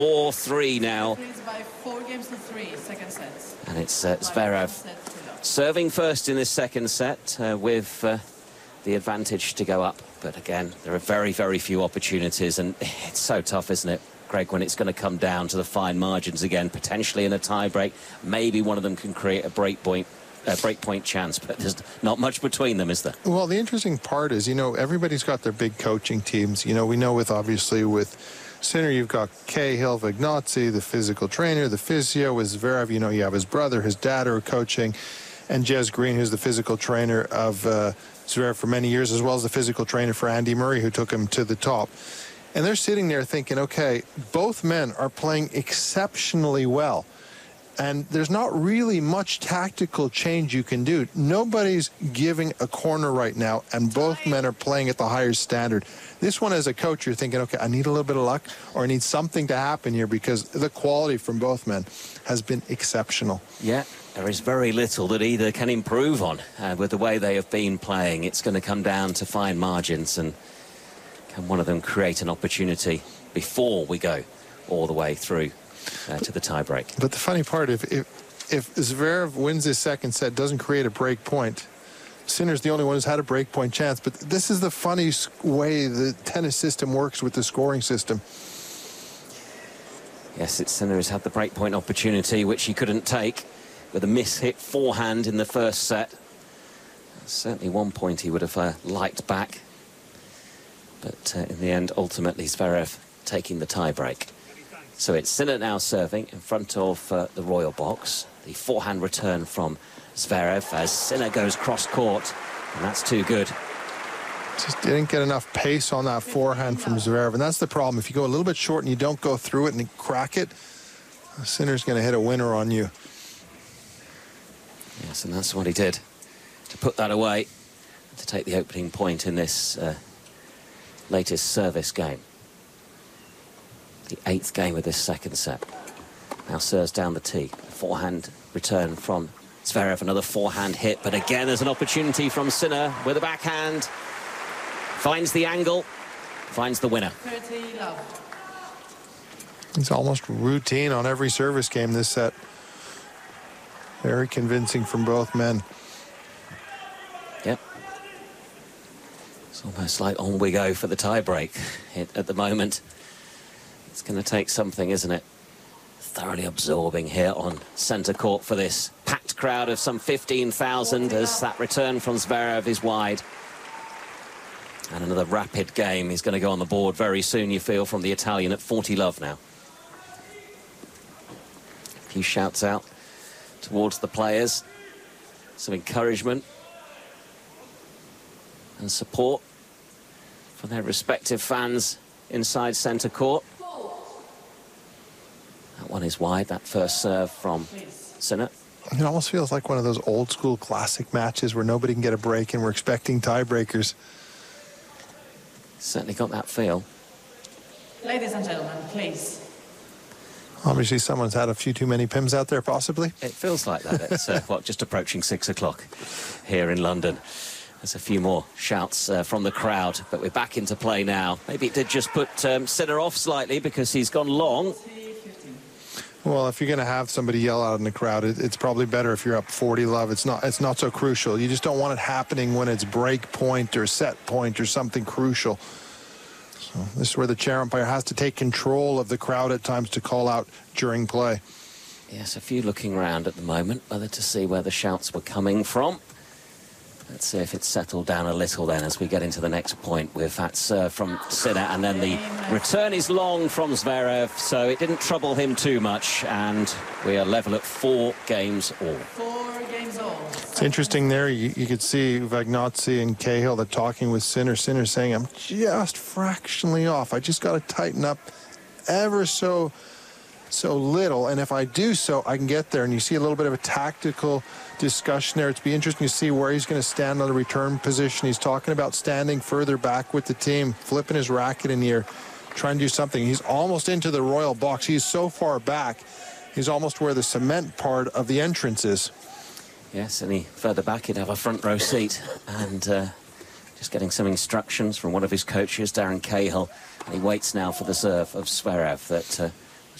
4-3 now. By 4 games to 3, second set. And it's Zverev serving first in this second set with the advantage to go up. But again, there are very, very few opportunities, and it's so tough, isn't it, Greg, when it's going to come down to the fine margins again, potentially in a tie-break. Maybe one of them can create a breakpoint chance, but there's not much between them, is there? Well, the interesting part is, you know, everybody's got their big coaching teams. You know, we know obviously with Sinner, you've got Cahill, Vagnozzi, the physical trainer, the physio. With Zverev, you know, you have his brother, his dad are coaching, and Jez Green, who's the physical trainer of Zverev for many years, as well as the physical trainer for Andy Murray, who took him to the top. And they're sitting there thinking, okay, both men are playing exceptionally well. And there's not really much tactical change you can do. Nobody's giving a corner right now, and both men are playing at the higher standard. This one, as a coach, you're thinking, okay, I need a little bit of luck, or I need something to happen here, because the quality from both men has been exceptional. Yeah, there is very little that either can improve on with the way they have been playing. It's going to come down to fine margins, and can one of them create an opportunity before we go all the way through to the tie-break? But the funny part, if Zverev wins this second set, doesn't create a break point, Sinner's the only one who's had a break point chance. But this is the funny way the tennis system works with the scoring system. Yes, Sinner has had the break point opportunity, which he couldn't take, with a miss-hit forehand in the first set. Certainly 1 point he would have liked back. But in the end, ultimately, Zverev taking the tie-break. So it's Sinner now serving in front of the Royal Box. The forehand return from Zverev as Sinner goes cross-court, and that's too good. Just didn't get enough pace on that forehand from Zverev, and that's the problem. If you go a little bit short and you don't go through it and crack it, Sinner's going to hit a winner on you. Yes, and that's what he did, to put that away, to take the opening point in this latest service game. The 8th game of this second set. Now serves down the tee. Forehand return from Zverev, another forehand hit, but again there's an opportunity from Sinner with a backhand. Finds the angle, finds the winner. 30 love. It's almost routine on every service game this set. Very convincing from both men. Yep. It's almost like on we go for the tie-break at the moment. It's going to take something, isn't it? Thoroughly absorbing here on centre court for this packed crowd of some 15,000 as that return from Zverev is wide. And another rapid game. He's going to go on the board very soon, you feel, from the Italian at 40 love now. A few shouts out towards the players. Some encouragement and support from their respective fans inside centre court. That one is wide, that first serve from Sinner. It almost feels like one of those old school classic matches where nobody can get a break and we're expecting tiebreakers. Certainly got that feel. Ladies and gentlemen, please. Obviously someone's had a few too many Pims out there, possibly. It feels like that. It's what, just approaching 6 o'clock here in London. There's a few more shouts from the crowd, but we're back into play now. Maybe it did just put Sinner off slightly because he's gone long. Well, if you're going to have somebody yell out in the crowd, it's probably better if you're up 40 love. It's not so crucial. You just don't want it happening when it's break point or set point or something crucial. So this is where the chair umpire has to take control of the crowd at times to call out during play. Yes, a few looking around at the moment, whether to see where the shouts were coming from. Let's see if it's settled down a little then as we get into the next point with that serve from Sinner, and then the return is long from Zverev, so it didn't trouble him too much, and we are level at 4 games all. 4 games all. It's interesting there, you could see Vagnozzi and Cahill, they're talking with Sinner. Sinner saying, I'm just fractionally off. I just got to tighten up ever so little, and if I do so, I can get there. And you see a little bit of a tactical discussion there. It'd be interesting to see where he's going to stand on the return position. He's talking about standing further back with the team, flipping his racket in the air, trying to do something. He's almost into the Royal Box. He's so far back, he's almost where the cement part of the entrance is. Yes, any further back, he'd have a front row seat. And just getting some instructions from one of his coaches, Darren Cahill. And he waits now for the serve of Zverev that